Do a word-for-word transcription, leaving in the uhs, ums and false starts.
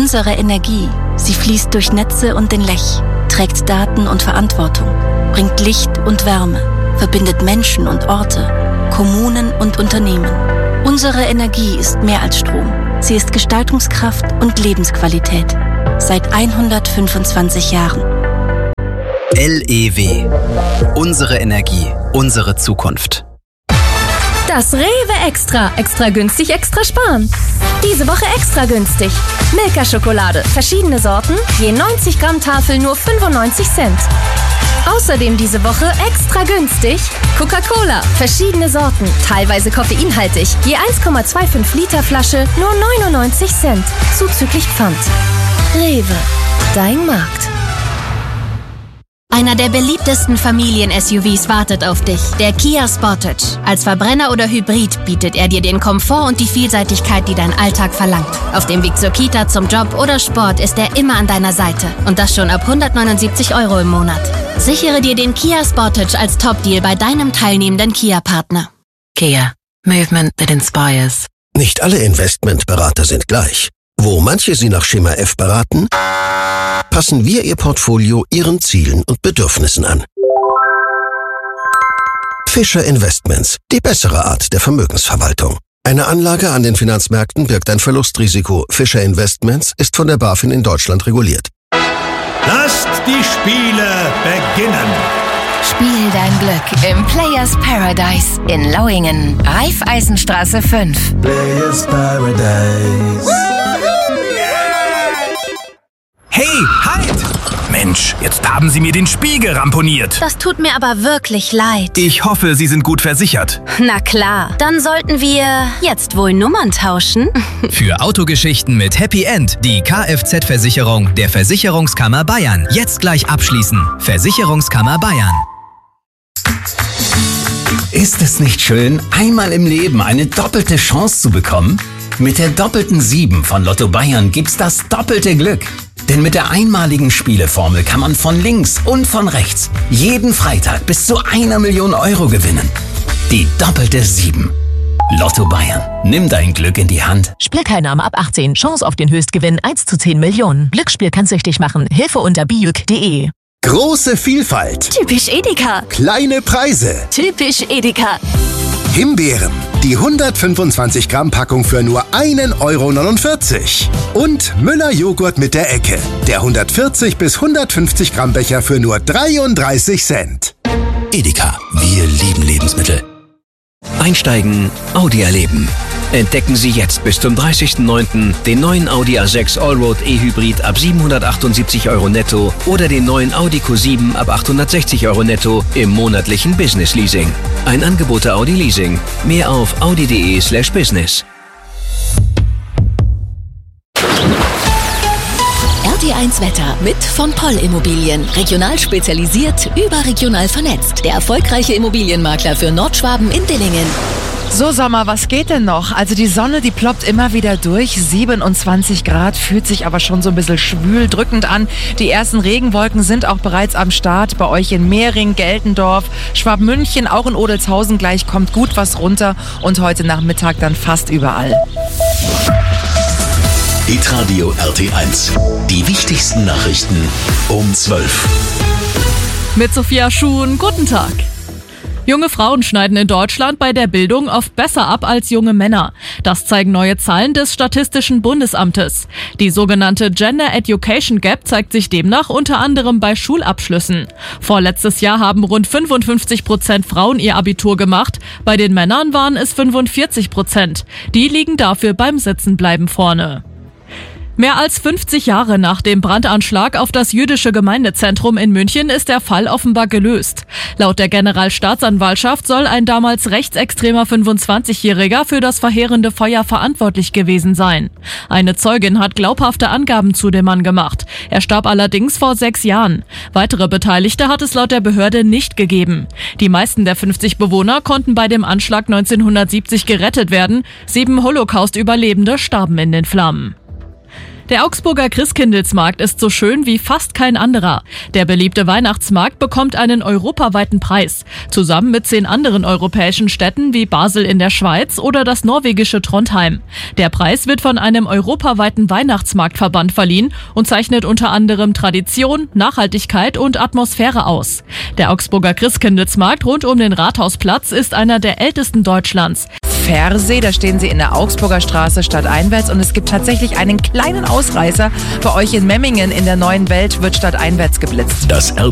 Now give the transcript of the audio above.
Unsere Energie, sie fließt durch Netze und den Lech, trägt Daten und Verantwortung, bringt Licht und Wärme, verbindet Menschen und Orte, Kommunen und Unternehmen. Unsere Energie ist mehr als Strom. Sie ist Gestaltungskraft und Lebensqualität. Seit hundertfünfundzwanzig Jahren. L E W. Unsere Energie, unsere Zukunft. Das Rewe Extra. Extra günstig, extra sparen. Diese Woche extra günstig. Milka-Schokolade. Verschiedene Sorten. Je neunzig Gramm Tafel nur fünfundneunzig Cent. Außerdem diese Woche extra günstig Coca-Cola. Verschiedene Sorten. Teilweise koffeinhaltig. Je eins Komma fünfundzwanzig Liter Flasche nur neunundneunzig Cent. Zuzüglich Pfand. Rewe. Dein Markt. Einer der beliebtesten Familien-S U Vs wartet auf dich, der Kia Sportage. Als Verbrenner oder Hybrid bietet er dir den Komfort und die Vielseitigkeit, die dein Alltag verlangt. Auf dem Weg zur Kita, zum Job oder Sport ist er immer an deiner Seite. Und das schon ab hundertneunundsiebzig Euro im Monat. Sichere dir den Kia Sportage als Top-Deal bei deinem teilnehmenden Kia-Partner. Kia. Movement that inspires. Nicht alle Investmentberater sind gleich. Wo manche Sie nach Schema F beraten, passen wir Ihr Portfolio Ihren Zielen und Bedürfnissen an. Fischer Investments, die bessere Art der Vermögensverwaltung. Eine Anlage an den Finanzmärkten birgt ein Verlustrisiko. Fischer Investments ist von der BaFin in Deutschland reguliert. Lasst die Spiele beginnen. Spiel dein Glück im Players Paradise in Lauingen. Raiffeisenstraße fünf. Players Paradise. Hey, halt! Mensch, jetzt haben Sie mir den Spiegel ramponiert. Das tut mir aber wirklich leid. Ich hoffe, Sie sind gut versichert. Na klar, dann sollten wir jetzt wohl Nummern tauschen. Für Autogeschichten mit Happy End die Kfz-Versicherung der Versicherungskammer Bayern. Jetzt gleich abschließen. Versicherungskammer Bayern. Ist es nicht schön, einmal im Leben eine doppelte Chance zu bekommen? Mit der doppelten sieben von Lotto Bayern gibt's das doppelte Glück. Denn mit der einmaligen Spieleformel kann man von links und von rechts jeden Freitag bis zu einer Million Euro gewinnen. Die doppelte sieben. Lotto Bayern. Nimm dein Glück in die Hand. Spielteilnahme ab achtzehn. Chance auf den Höchstgewinn eins zu zehn Millionen. Glücksspiel kann süchtig machen. Hilfe unter bijuk punkt de. Große Vielfalt. Typisch Edeka. Kleine Preise. Typisch Edeka. Himbeeren. Die hundertfünfundzwanzig Gramm Packung für nur ein Euro neunundvierzig. Und Müller Joghurt mit der Ecke. Der hundertvierzig bis hundertfünfzig Gramm Becher für nur dreiunddreißig Cent. Edeka. Wir lieben Lebensmittel. Einsteigen, Audi erleben. Entdecken Sie jetzt bis zum dreißigsten neunten den neuen Audi A sechs Allroad E-Hybrid ab siebenhundertachtundsiebzig Euro netto oder den neuen Audi Q sieben ab achthundertsechzig Euro netto im monatlichen Business Leasing. Ein Angebot der Audi Leasing. Mehr auf audi punkt de slash business. R T eins Wetter mit von Poll Immobilien. Regional spezialisiert, überregional vernetzt. Der erfolgreiche Immobilienmakler für Nordschwaben in Dillingen. So Sommer, was geht denn noch? Also die Sonne, die ploppt immer wieder durch, siebenundzwanzig Grad, fühlt sich aber schon so ein bisschen schwül, drückend an. Die ersten Regenwolken sind auch bereits am Start, bei euch in Mehring, Geltendorf, Schwabmünchen, auch in Odelshausen gleich kommt gut was runter und heute Nachmittag dann fast überall. Hitradio R T eins. Die wichtigsten Nachrichten um zwölf. Mit Sophia Schuhn, guten Tag. Junge Frauen schneiden in Deutschland bei der Bildung oft besser ab als junge Männer. Das zeigen neue Zahlen des Statistischen Bundesamtes. Die sogenannte Gender Education Gap zeigt sich demnach unter anderem bei Schulabschlüssen. Vorletztes Jahr haben rund fünfundfünfzig Prozent Frauen ihr Abitur gemacht. Bei den Männern waren es fünfundvierzig Prozent. Die liegen dafür beim Sitzenbleiben vorne. Mehr als fünfzig Jahre nach dem Brandanschlag auf das jüdische Gemeindezentrum in München ist der Fall offenbar gelöst. Laut der Generalstaatsanwaltschaft soll ein damals rechtsextremer fünfundzwanzigjähriger für das verheerende Feuer verantwortlich gewesen sein. Eine Zeugin hat glaubhafte Angaben zu dem Mann gemacht. Er starb allerdings vor sechs Jahren. Weitere Beteiligte hat es laut der Behörde nicht gegeben. Die meisten der fünfzig Bewohner konnten bei dem Anschlag neunzehnhundertsiebzig gerettet werden. Sieben Holocaust-Überlebende starben in den Flammen. Der Augsburger Christkindlesmarkt ist so schön wie fast kein anderer. Der beliebte Weihnachtsmarkt bekommt einen europaweiten Preis. Zusammen mit zehn anderen europäischen Städten wie Basel in der Schweiz oder das norwegische Trondheim. Der Preis wird von einem europaweiten Weihnachtsmarktverband verliehen und zeichnet unter anderem Tradition, Nachhaltigkeit und Atmosphäre aus. Der Augsburger Christkindlesmarkt rund um den Rathausplatz ist einer der ältesten Deutschlands. Versee, da stehen Sie in der Augsburger Straße stadteinwärts und es gibt tatsächlich einen kleinen Ausreißer. Bei euch in Memmingen in der neuen Welt wird stadteinwärts geblitzt. Das